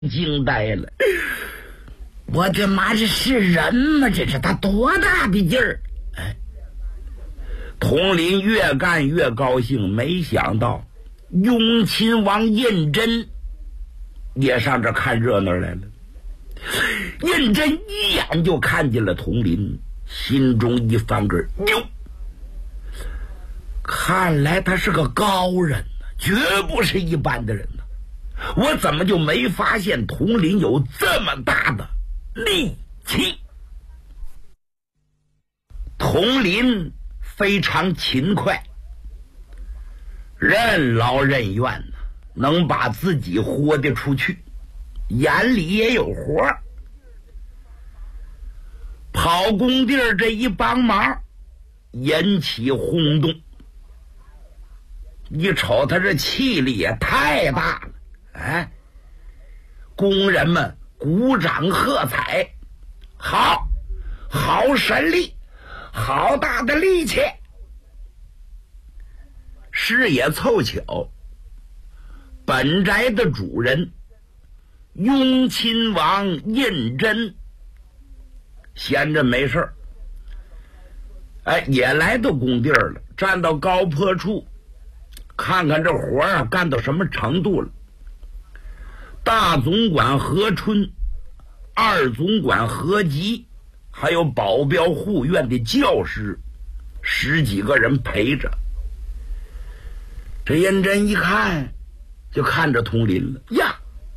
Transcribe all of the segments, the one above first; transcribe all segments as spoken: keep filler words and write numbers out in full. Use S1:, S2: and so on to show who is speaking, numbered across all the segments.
S1: 惊呆了。我的妈，这是人吗？这是他多大的劲儿！哎，佟林越干越高兴，没想到雍亲王胤禛也上这看热闹来了。胤禛一眼就看见了佟林，心中一翻个哟，看来他是个高人呢，绝不是一般的人呢。我怎么就没发现佟林有这么大的力气？佟林非常勤快，任劳任怨呢，能把自己豁得出去，眼里也有活儿。跑工地儿这一帮忙，引起轰动。一瞅他这气力也太大了，哎，工人们鼓掌喝彩，好，好神力，好大的力气。事也凑巧，本宅的主人雍亲王胤禛闲着没事儿，哎，也来到工地了，站到高坡处，看看这活啊干到什么程度了。大总管何春，二总管何吉，还有保镖护院的教师十几个人陪着。这胤禛一看，就看着佟林了呀。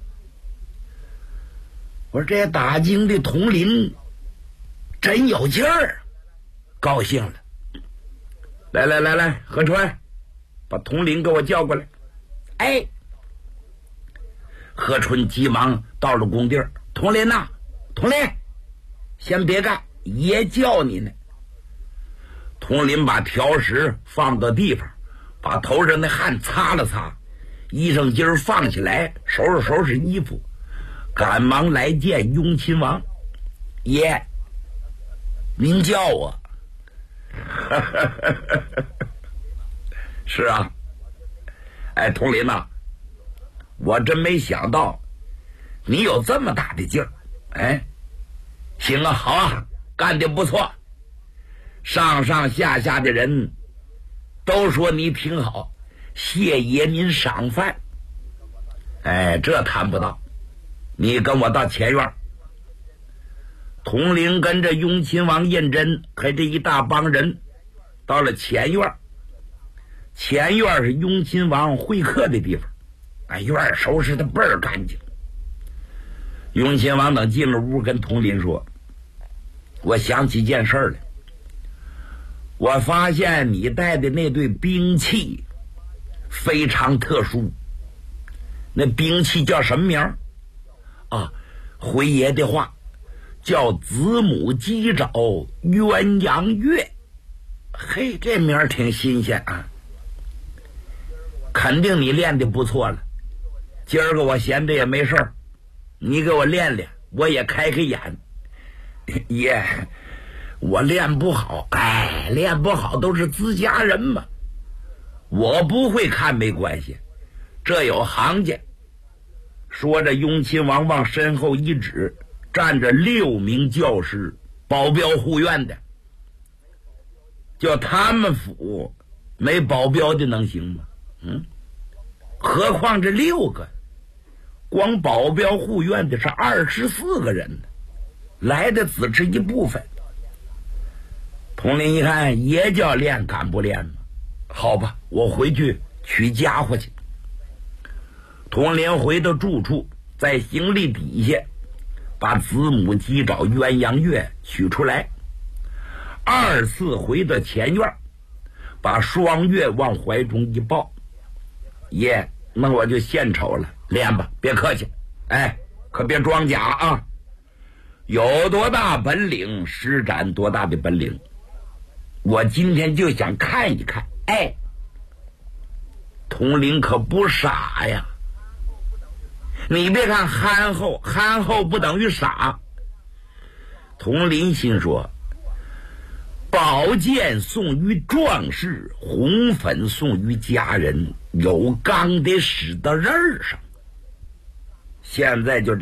S1: 我说这打更的佟林真有劲儿，高兴了。来来来来，何川，把佟林给我叫过来。哎，何春急忙到了工地儿。佟林呐，佟林，先别干，爷叫你呢。佟林把条石放到地方，把头上的汗擦了擦，衣裳襟儿放起来，收拾收拾衣服，赶忙来见雍亲王。爷，您叫我。是啊，哎，佟林呐，我真没想到你有这么大的劲儿。哎，行啊，好啊，干得不错，上上下下的人都说你挺好，谢爷您赏饭。哎，这谈不到，你跟我到前院。佟林跟着雍亲王胤禛和这一大帮人到了前院。前院是雍亲王会客的地方，把院收拾的倍儿干净。雍亲王等进了屋，跟佟林说：“我想起件事来，我发现你带的那对兵器非常特殊。那兵器叫什么名儿？啊，回爷的话叫子母鸡爪鸳鸯月。嘿，这名儿挺新鲜啊！肯定你练得不错了。今儿个我闲着也没事儿，你给我练练，我也开开眼。爷，我练不好，哎，练不好都是自家人嘛。我不会看没关系，这有行家。”说着，雍亲王往身后一指，站着六名教师，保镖护院的。就他们府没保镖的能行吗？嗯，何况这六个，光保镖护院的是二十四个人呢，来的只是一部分。佟林一看，爷叫练，敢不练吗？好吧，我回去取家伙去。佟林回到住处，在行李底下把子母鸡爪鸳鸯月取出来，二次回到前院，把双月往怀中一抱。爷，那我就献丑了，练吧，别客气，哎，可别装假啊！有多大本领施展多大的本领，我今天就想看一看。哎，佟林可不傻呀，你别看憨厚，憨厚不等于傻。佟林心说，宝剑送于壮士，红粉送于佳人，有钢得使到刃上。 现在就这